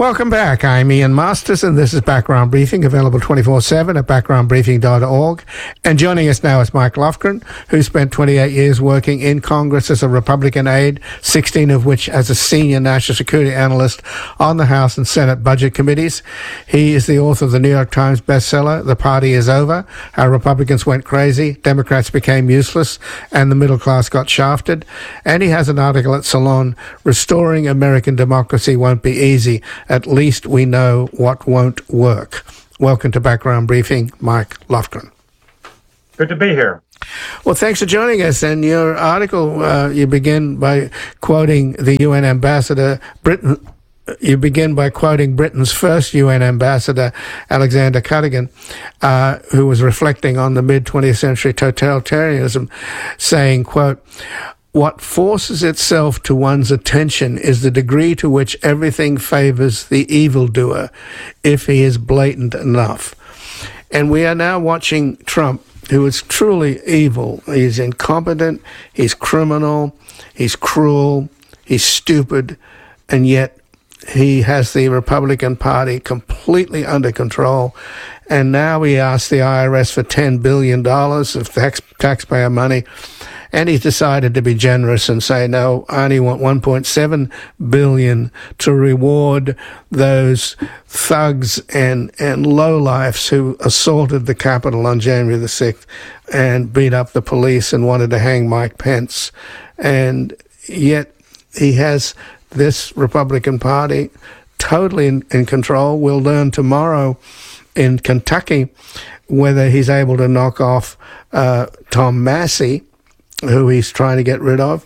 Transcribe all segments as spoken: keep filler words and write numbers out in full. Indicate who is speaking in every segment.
Speaker 1: Welcome back. I'm Ian Masters, and this is Background Briefing, available twenty-four seven at background briefing dot org. And joining us now is Mike Lofgren, who spent twenty-eight years working in Congress as a Republican aide, sixteen of which as a senior national security analyst on the House and Senate budget committees. He is the author of the New York Times bestseller, The Party is Over, How Republicans Went Crazy, Democrats Became Useless, and the Middle Class Got Shafted. And he has an article at Salon, Restoring American Democracy Won't Be Easy. At least we know what won't work. Welcome to Background Briefing, Mike Lofgren.
Speaker 2: Good to be here.
Speaker 1: Well, thanks for joining us. And your article, uh, you begin by quoting the U N ambassador, Britain. You begin by quoting Britain's first U N ambassador, Alexander Cadogan, uh, who was reflecting on the mid-twentieth century totalitarianism, saying, quote, "What forces itself to one's attention is the degree to which everything favors the evildoer, if he is blatant enough." And we are now watching Trump, who is truly evil. He's incompetent, he's criminal, he's cruel, he's stupid, and yet he has the Republican Party completely under control. And now he asks the I R S for ten billion dollars of tax, taxpayer money. And he's decided to be generous and say, no, I only want one point seven billion dollars to reward those thugs and, and lowlifes who assaulted the Capitol on January the sixth and beat up the police and wanted to hang Mike Pence. And yet he has this Republican Party totally in, in control. We'll learn tomorrow in Kentucky whether he's able to knock off uh, Tom Massey, who he's trying to get rid of,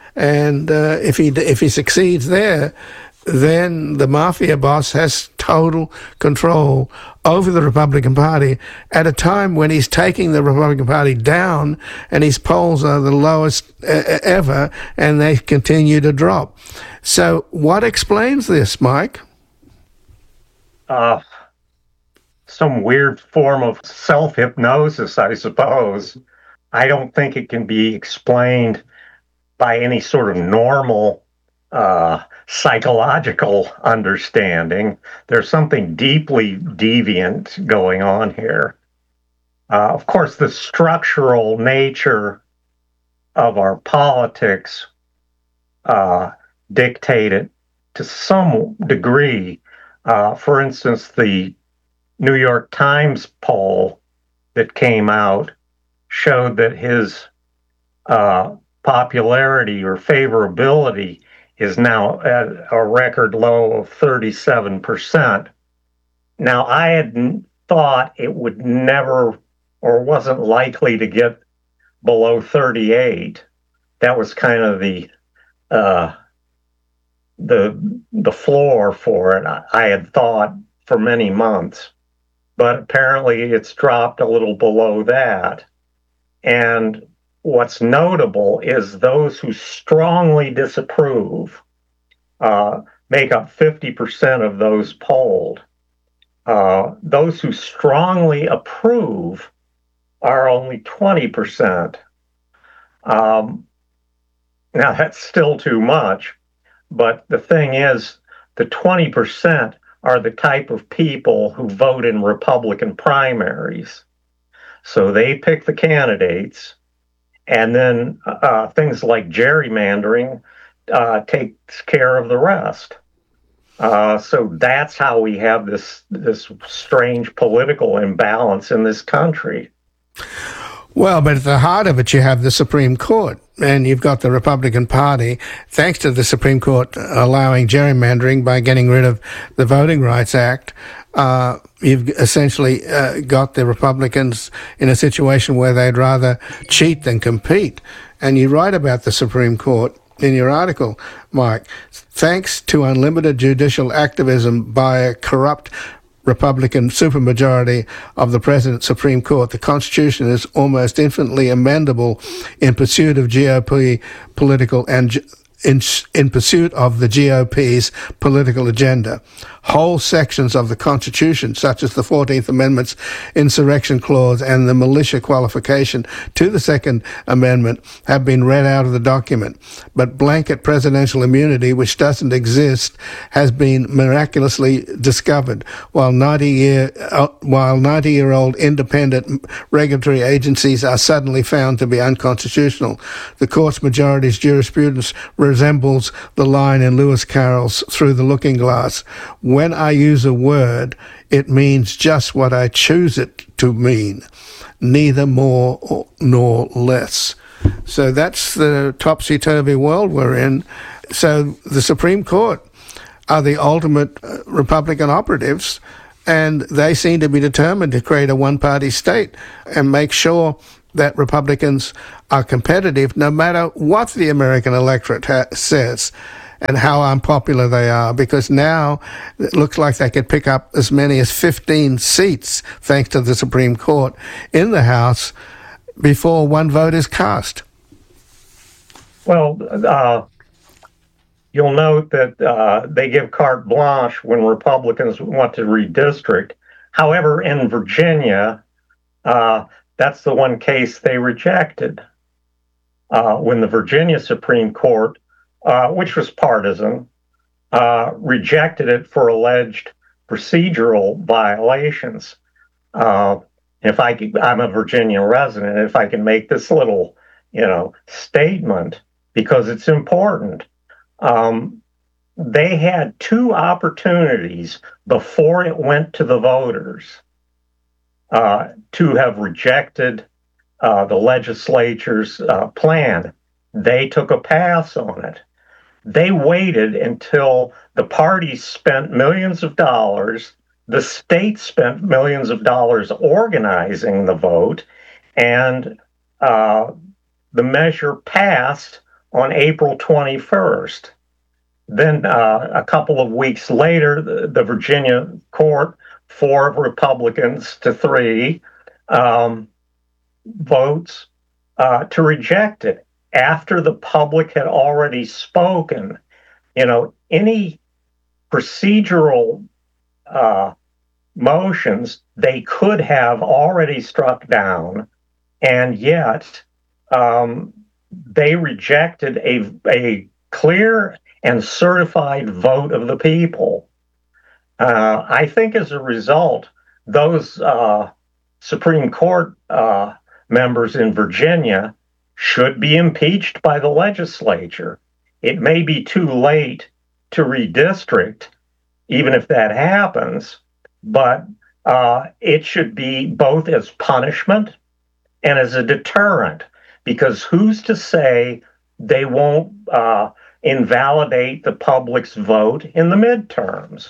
Speaker 1: and uh, if he if he succeeds there, then the mafia boss has total control over the Republican Party at a time when he's taking the Republican Party down, and his polls are the lowest uh, ever, and they continue to drop. So, what explains this, Mike?
Speaker 2: Uh, some weird form of self-hypnosis, I suppose. I don't think it can be explained by any sort of normal uh, psychological understanding. There's something deeply deviant going on here. Uh, of course, the structural nature of our politics uh, dictate it to some degree. Uh, for instance, the New York Times poll that came out showed that his uh, popularity or favorability is now at a record low of thirty-seven percent. Now, I had thought it would never or wasn't likely to get below thirty-eight. That was kind of the uh, the the floor for it, I had thought for many months. But apparently it's dropped a little below that. And what's notable is those who strongly disapprove uh, make up fifty percent of those polled. Uh, those who strongly approve are only twenty percent. Um, now, that's still too much, but the thing is, the twenty percent are the type of people who vote in Republican primaries. So they pick the candidates, and then uh, things like gerrymandering uh, takes care of the rest. Uh, so that's how we have this this strange political imbalance in this country.
Speaker 1: Well, but at the heart of it, you have the Supreme Court, and you've got the Republican Party, thanks to the Supreme Court allowing gerrymandering by getting rid of the Voting Rights Act. Uh, you've essentially uh, got the Republicans in a situation where they'd rather cheat than compete. And you write about the Supreme Court in your article, Mike. Thanks to unlimited judicial activism by a corrupt Republican supermajority of the President's Supreme Court, the Constitution is almost infinitely amendable in pursuit of G O P political and in, in pursuit of the G O P's political agenda. Whole sections of the Constitution, such as the fourteenth Amendment's insurrection clause and the militia qualification to the Second Amendment, have been read out of the document. But blanket presidential immunity, which doesn't exist, has been miraculously discovered, while ninety-year, uh, while ninety-year-old independent regulatory agencies are suddenly found to be unconstitutional. The court's majority's jurisprudence resembles the line in Lewis Carroll's Through the Looking Glass. When I use a word, it means just what I choose it to mean, neither more nor less. So that's the topsy-turvy world we're in. So the Supreme Court are the ultimate uh, Republican operatives, and they seem to be determined to create a one-party state and make sure that Republicans are competitive no matter what the American electorate ha- says and how unpopular they are, because now it looks like they could pick up as many as fifteen seats, thanks to the Supreme Court, in the House before one vote is cast.
Speaker 2: Well, uh, you'll note that uh, they give carte blanche when Republicans want to redistrict. However, in Virginia, uh, that's the one case they rejected. Uh, when the Virginia Supreme Court, uh, which was partisan, uh, rejected it for alleged procedural violations. Uh, if I could, I'm a Virginia resident, if I can make this little, you know, statement, because it's important. Um, they had two opportunities before it went to the voters uh, to have rejected uh, the legislature's uh, plan. They took a pass on it. They waited until the parties spent millions of dollars, the state spent millions of dollars organizing the vote, and uh, the measure passed on April twenty-first. Then uh, a couple of weeks later, the, the Virginia court, four Republicans to three, um, votes uh, to reject it after the public had already spoken. You know, any procedural uh, motions they could have already struck down, and yet um, they rejected a, a clear and certified vote of the people. Uh, I think as a result, those uh, Supreme Court uh, members in Virginia should be impeached by the legislature. It may be too late to redistrict, even if that happens, but uh, it should be both as punishment and as a deterrent, because who's to say they won't uh, invalidate the public's vote in the midterms?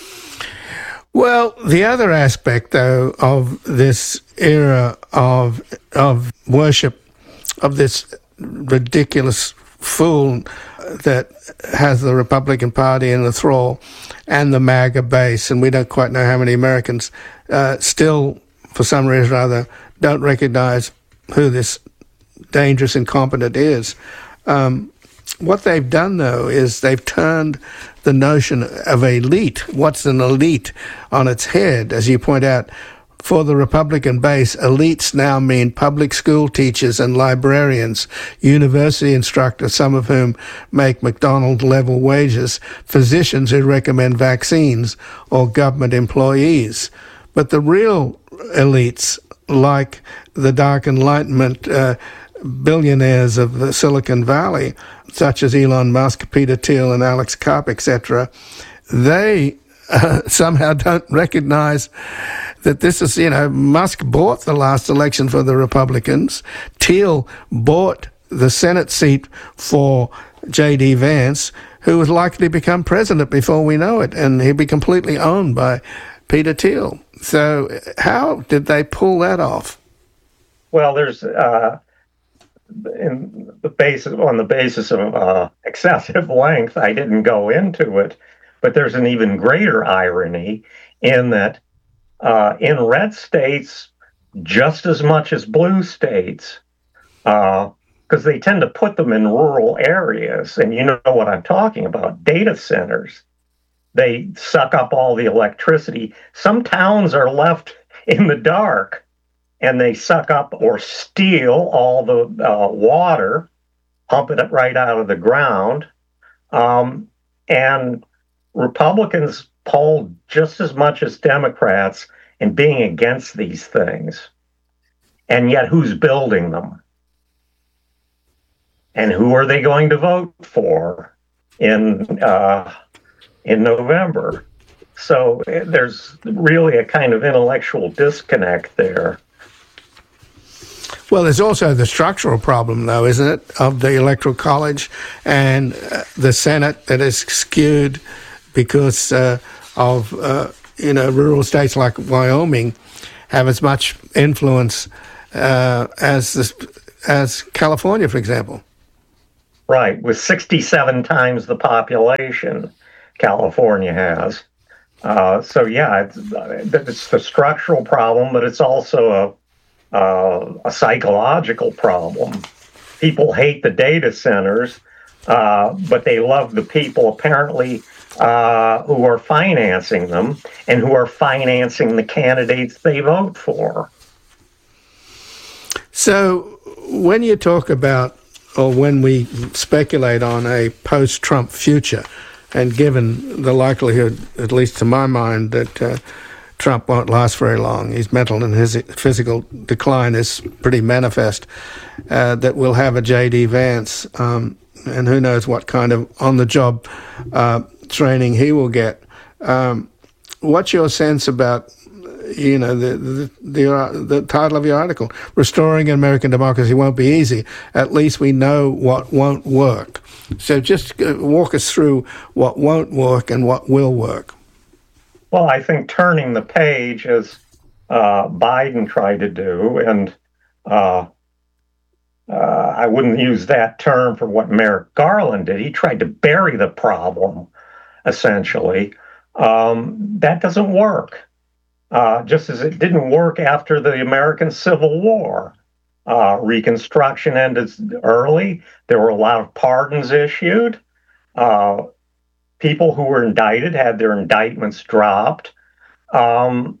Speaker 1: Well, the other aspect, though, of this era of of worship, of this ridiculous fool that has the Republican Party in the thrall and the MAGA base, and we don't quite know how many Americans uh, still, for some reason or other, don't recognize who this dangerous incompetent is. Um, what they've done, though, is they've turned the notion of elite, what's an elite, on its head. As you point out, for the Republican base, elites now mean public school teachers and librarians, university instructors, some of whom make McDonald's-level wages, physicians who recommend vaccines, or government employees. But the real elites, like the Dark Enlightenment uh, billionaires of the Silicon Valley, such as Elon Musk, Peter Thiel, and Alex Karp, et cetera, they uh, somehow don't recognize that this is, you know, Musk bought the last election for the Republicans. Thiel bought the Senate seat for J D Vance, who was likely to become president before we know it, and he'd be completely owned by Peter Thiel. So how did they pull that off?
Speaker 2: Well, there's uh, in the basis on the basis of uh, excessive length. I didn't go into it, but there's an even greater irony in that uh, in red states, just as much as blue states, uh, because they tend to put them in rural areas. And you know what I'm talking about, data centers. They suck up all the electricity. Some towns are left in the dark, and they suck up or steal all the uh, water, pump it right out of the ground. Um, and Republicans poll just as much as Democrats in being against these things. And yet, who's building them? And who are they going to vote for in uh, in November? So there's really a kind of intellectual disconnect there.
Speaker 1: Well, there's also the structural problem, though, isn't it, of the Electoral College and uh, the Senate that is skewed because uh, of, uh, you know, rural states like Wyoming have as much influence uh, as this, as California, for example.
Speaker 2: Right, with sixty-seven times the population California has. Uh, so, yeah, it's, it's the structural problem, but it's also a, uh, a psychological problem. People hate the data centers, uh, but they love the people, apparently, uh, who are financing them and who are financing the candidates they vote for.
Speaker 1: So when you talk about, or when we speculate on a post-Trump future, and given the likelihood, at least to my mind, that uh, Trump won't last very long, his mental and his physical decline is pretty manifest, uh, that we'll have a J D Vance, um, and who knows what kind of on-the-job uh, training he will get. Um, what's your sense about, you know, the the, the uh, the title of your article, Restoring American Democracy Won't Be Easy. At least we know what won't work. So just walk us through what won't work and what will work.
Speaker 2: Well, I think turning the page, as uh, Biden tried to do, and uh, uh, I wouldn't use that term for what Merrick Garland did. He tried to bury the problem, essentially. Um, that doesn't work. Uh, just as it didn't work after the American Civil War. Uh, Reconstruction ended early. There were a lot of pardons issued. Uh, people who were indicted had their indictments dropped. Um,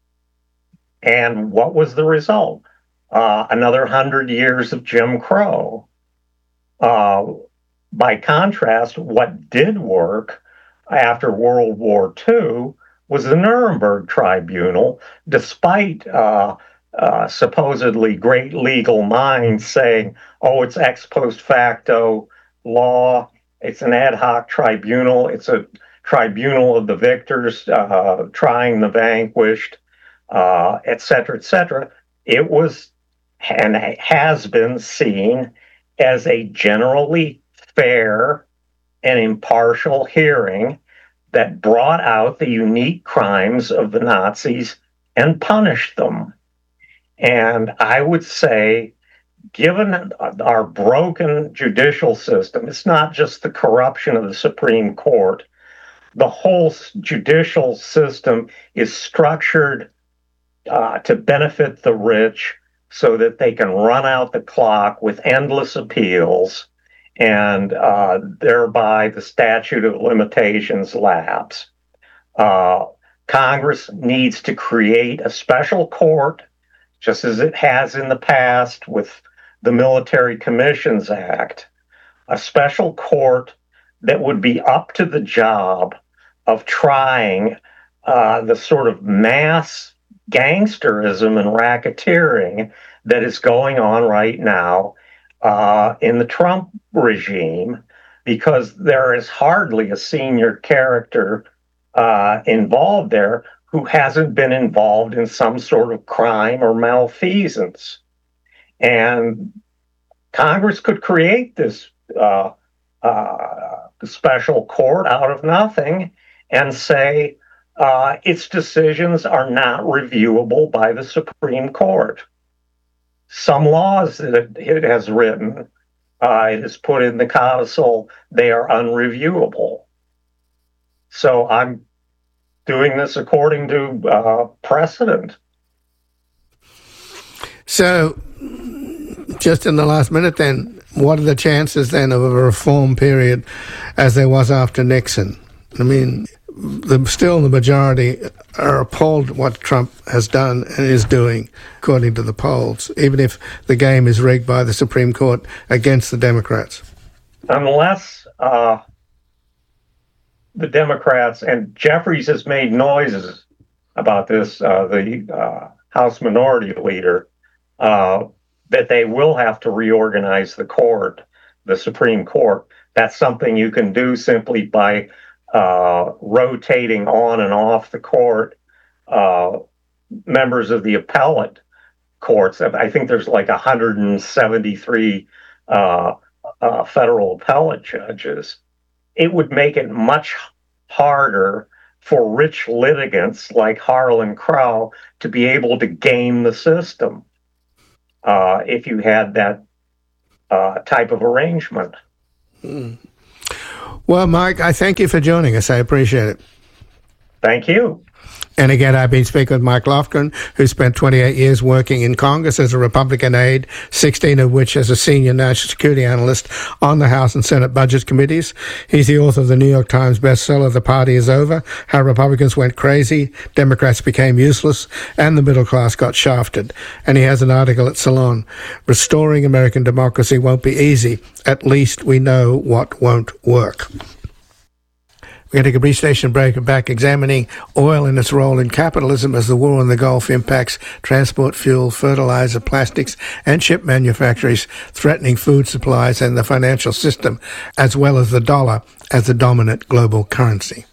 Speaker 2: and what was the result? Uh, another hundred years of Jim Crow. Uh, by contrast, what did work after World War Two was the Nuremberg Tribunal, despite uh, uh, supposedly great legal minds saying, oh, it's ex post facto law, it's an ad hoc tribunal, it's a tribunal of the victors uh, trying the vanquished, uh, et cetera, et cetera. It was and has been seen as a generally fair and impartial hearing that brought out the unique crimes of the Nazis and punished them. And I would say, given our broken judicial system, it's not just the corruption of the Supreme Court. The whole judicial system is structured uh, to benefit the rich so that they can run out the clock with endless appeals, and uh, thereby the statute of limitations lapse. Uh, Congress needs to create a special court, just as it has in the past with the Military Commissions Act, a special court that would be up to the job of trying uh, the sort of mass gangsterism and racketeering that is going on right now uh, in the Trump regime, because there is hardly a senior character uh, involved there who hasn't been involved in some sort of crime or malfeasance. And Congress could create this uh, uh, special court out of nothing and say uh, its decisions are not reviewable by the Supreme Court. Some laws that it, it has written, uh, it has put in the codicil, they are unreviewable. So I'm doing this according to uh, precedent.
Speaker 1: So, just in the last minute then, what are the chances then of a reform period as there was after Nixon? I mean, the, still the majority are appalled at what Trump has done and is doing, according to the polls, even if the game is rigged by the Supreme Court against the Democrats.
Speaker 2: Unless uh, the Democrats, and Jeffries has made noises about this, uh, the uh, House Minority Leader, uh, that they will have to reorganize the court, the Supreme Court. That's something you can do simply by uh, rotating on and off the court uh, members of the appellate courts. I think there's like one hundred seventy-three uh, uh, federal appellate judges. It would make it much harder for rich litigants like Harlan Crow to be able to game the system uh, if you had that uh, type of arrangement.
Speaker 1: Mm. Well, Mike, I thank you for joining us. I appreciate it.
Speaker 2: Thank you.
Speaker 1: And again, I've been speaking with Mike Lofgren, who spent twenty-eight years working in Congress as a Republican aide, sixteen of which as a senior national security analyst on the House and Senate Budget Committees. He's the author of the New York Times bestseller, The Party Is Over, How Republicans Went Crazy, Democrats Became Useless, and the Middle Class Got Shafted. And he has an article at Salon, Restoring American Democracy Won't Be Easy. At least we know what won't work. We're going to take a brief station break and back examining oil and its role in capitalism as the war in the Gulf impacts transport, fuel, fertilizer, plastics, and chip manufacturers, threatening food supplies and the financial system, as well as the dollar as the dominant global currency.